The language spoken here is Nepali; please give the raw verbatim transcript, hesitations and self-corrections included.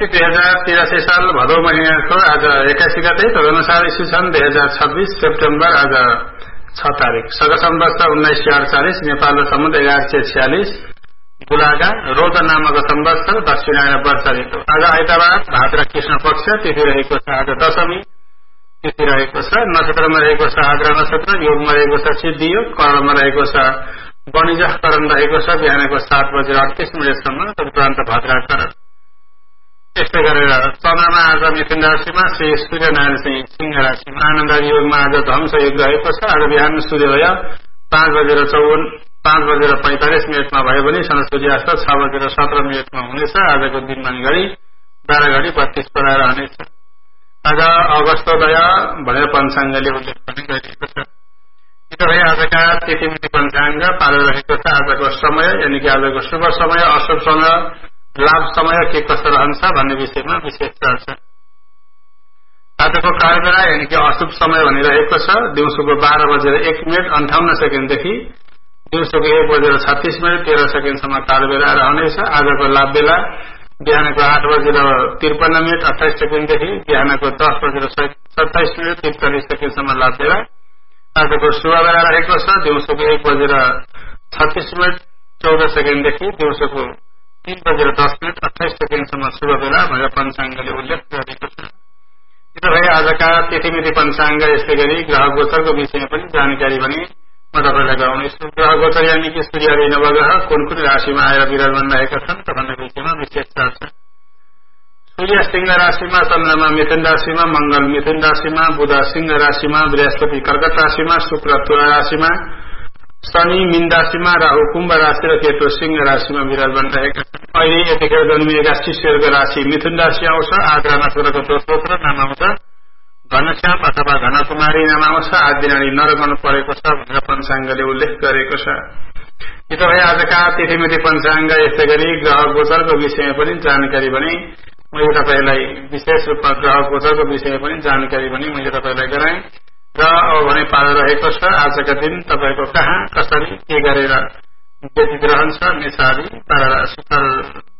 मिति दुई हजार तिरासी साल भदौ महिनाको आज एक्कासी गते तदनुसार ईस्वी सन् दुई हजार छब्बीस सेप्टेम्बर आज छ तारिक सग सम्वत्सर उन्नाइस सय अडचालिस नेपाल सम्वत एघार सय छ्यालिस बुलागा रोद नामक सम्वत्सर दक्षिणायन वर्ष ऋतु आज आइतबार भाद्र कृष्ण पक्ष तिथि रहेको छ आज दशमी तिथि रहेको छ नक्षत्रमा रहेको छ आद्रा नक्षत्र योगमा रहेको छ सिद्धि योग कर्णमा रहेको छ वणिज करण रहेको छ बिहानको सात बजेर अडतिस मिनटसम्म तदुपरान्त भद्राकरण यस्तै गरेर चन्द्रमा आज मिथुन राशिमा श्री सूर्यनारायण सिंह सिंह राशिमा आनन्द योगमा आज ध्वंस योग रहेको छ आज बिहान सूर्योदय पाँच बजेर चौवन पाँच बजेर पैंतालिस मिनटमा भयो भने सन सूर्यास्त छ बजेर सत्र मिनटमा हुनेछ आजको दिनमान घडी बाह्र घडी बत्तीस बेला रहनेछ आज अगस्तोदय भनेर पञ्चाङ्गले उल्लेख पनि गरिएको छ यी भए आजका तिथिमिति पञ्चाङ्ग पालो रहेको छ आजको समय यानि कि आजको शुभ समय अशुभ समय लाभ समय के कस्तो रहन्छ भन्ने विषयमा विशेष चर्चा आजको कार्यबेला यानि कि अशुभ समय भनिरहेको छ दिउँसोको बाह्र बजेर एक मिनट अन्ठाउन्न सेकेन्डदेखि दिउँसोको एक बजेर छत्तीस मिनट तेह्र सेकेन्डसम्म कार्यबेला रहनेछ आजको लाभ बेला बिहानको आठ बजेर त्रिपन्न मिनट अठाइस सेकेन्डदेखि बिहानको दस बजेर सत्ताइस मिनट त्रिचालिस सेकेन्डसम्म लाभ बेला आजको शुभ बेला रहेको छ दिउँसोको एक बजेर छत्तीस मिनट चौध सेकेन्डदेखि दिउँसोको तीन बजेर दस मिनट अठाइस सेकेन्डसम्म शुभ बेला भनेर पञ्चाङ्गले उल्लेख गरेको छ यो भए आजका तिथिमिति पञ्चाङ्ग यस्तै गरी ग्रह गोचरको विषयमा पनि जानकारी भने म तपाईँलाई गराउनेछु ग्रह गोचर यानि कि सूर्य र नवग्रह कुन कुन राशिमा आएर विराजमान रहेका छन् त भन्ने विषयमा विशेष चर्चा सूर्य सिंह राशिमा चन्द्रमा मिथुन राशिमा मंगल मिथुन राशिमा बुध सिंह राशिमा बृहस्पति कर्कट राशिमा शुक्र तुला राशिमा शनि मीन राशिमा राहु कुम्भ राशि र केतु सिंह राशिमा विराजमान रहेका छन् अहिले यतिखेर जन्मिएका शिष्यहरूको राशि मिथुन राशि आउँछ आद्रा नक्षत्रको दोस्रो नाम आउँछ घनश्याम अथवा घनकुमारी नाम आउँछ आदिनाडी नरगनु परेको छ भनेर पञ्चाङ्गले उल्लेख गरेको छ यी त भए आजका तिथिमिति पञ्चाङ्ग यस्तै गरी ग्रह गोचरको विषयमा पनि जानकारी भने मैले तपाईँलाई विशेष रूपमा ग्रह गोचरको विषयमा पनि जानकारी भने मैले तपाईँलाई गराएँ र अब भने पालो रहेको छ आजका दिन तपाईँको कहाँ कसरी के गरेर व्यतीत रहन्छ मेषादी तारा राशि